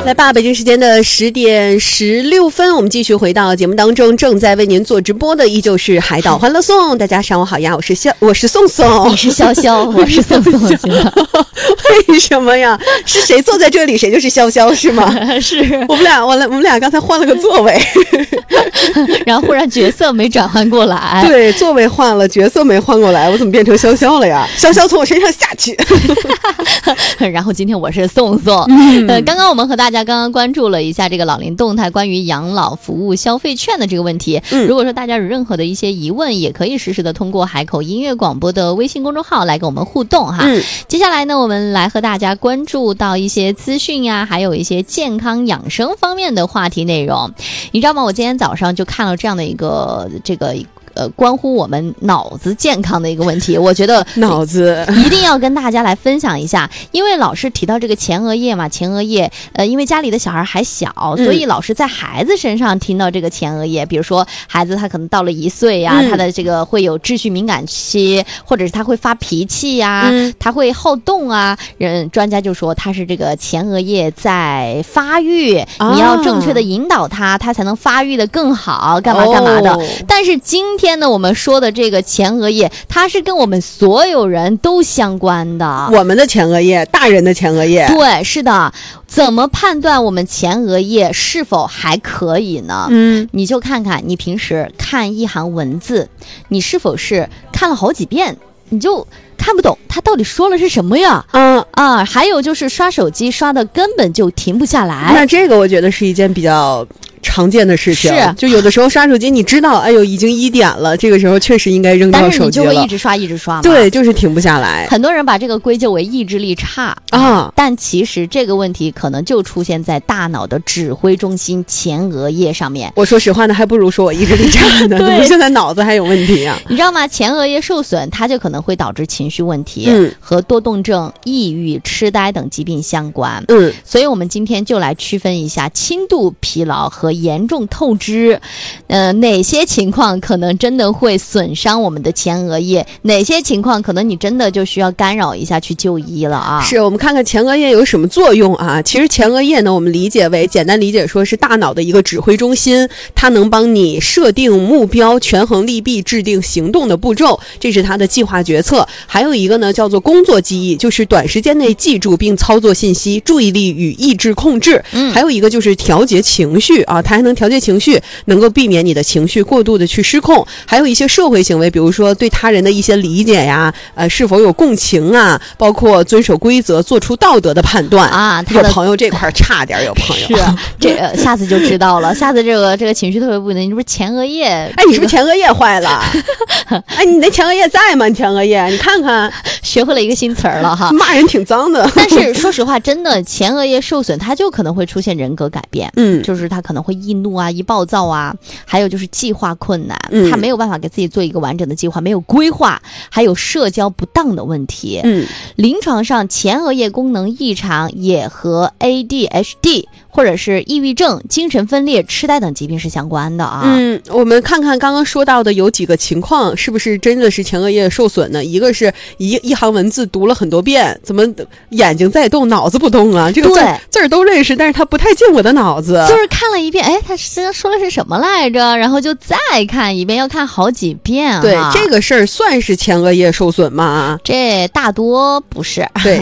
来吧，北京时间的10点16分，我们继续回到节目当中，正在为您做直播的依旧是海岛欢乐颂。大家上午好呀，我是宋宋， 你是潇潇，我是宋宋。 为什么呀？是谁坐在这里，谁就是潇潇是吗？ 是我们俩刚才换了个座位， 然后忽然角色没转换过来。 对，座位换了，角色没换过来，我怎么变成潇潇了呀？潇潇从我身上下去。 然后今天我是宋宋。刚刚我们和大家关注了一下这个老龄动态关于养老服务消费券的这个问题。如果说大家有任何的一些疑问，也可以实时的通过海口音乐广播的微信公众号来跟我们互动哈。接下来呢，我们来和大家关注到一些资讯呀，还有一些健康养生方面的话题内容。你知道吗？我今天早上就看了这样的一个关乎我们脑子健康的一个问题，我觉得脑子一定要跟大家来分享一下。因为老师提到这个前额叶嘛，前额叶因为家里的小孩还小，所以老师在孩子身上听到这个前额叶，比如说孩子他可能到了1岁呀，他的这个会有秩序敏感期，或者是他会发脾气呀，他会好动啊，专家就说他是这个前额叶在发育，你要正确的引导他才能发育的更好，干嘛的。但是今天呢，我们说的这个前额叶，它是跟我们所有人都相关的。 我们的前额叶，大人的前额叶。 对，是的。怎么判断我们前额叶是否还可以呢？你就看看你平时看一行文字，你是否是看了好几遍，你就看不懂他到底说了是什么呀？还有就是刷手机刷的根本就停不下来。 那这个我觉得是一件比较常见的事情， 是就有的时候刷手机，你知道，哎呦，已经1点了，这个时候确实应该扔掉手机了， 但是你就会一直刷嘛。 对，就是停不下来。 很多人把这个归咎为意志力差但其实这个问题可能就出现在大脑的指挥中心前额叶上面。 我说实话呢，还不如说我意志力差呢，怎么现在脑子还有问题啊？ 你知道吗？前额叶受损，它就可能会导致情绪问题，和多动症、抑郁、痴呆等疾病相关。所以我们今天就来区分一下轻度疲劳和严重透支，哪些情况可能真的会损伤我们的前额叶，哪些情况可能你真的就需要干扰一下去就医了啊。 是，我们看看前额叶有什么作用啊？其实前额叶呢，我们简单理解说是大脑的一个指挥中心，它能帮你设定目标、权衡利弊、制定行动的步骤，这是它的计划决策。还有一个呢叫做工作记忆，就是短时间内记住并操作信息，注意力与意志控制。还有一个就是调节情绪啊，它还能调节情绪，能够避免你的情绪过度的去失控。还有一些社会行为，比如说对他人的一些理解呀，是否有共情啊，包括遵守规则，做出道德的判断啊。有朋友这块差点，有朋友是这个下次就知道了。下次这个情绪特别不稳定，你是不是前额叶？ 哎，你是不是前额叶坏了？哎，你那前额叶在吗？你前额叶，你看看， 学会了一个新词儿了哈。 骂人挺脏的。 但是说实话，真的前额叶受损，它就可能会出现人格改变。就是他可能会易怒啊，易暴躁啊，还有就是计划困难，他没有办法给自己做一个完整的计划，没有规划，还有社交不当的问题。临床上前额叶功能异常也和 ADHD 或者是抑郁症、精神分裂、痴呆等疾病是相关的啊。 我们看看刚刚说到的有几个情况，是不是真的是前额叶受损呢？一个是一行文字读了很多遍，怎么眼睛在动，脑子不动啊？这个字儿都认识，但是他不太进我的脑子。 就是看了一遍，哎，他说的是什么来着？然后就再看一遍，要看好几遍。 对，这个事儿算是前额叶受损吗？ 这大多不是。 对。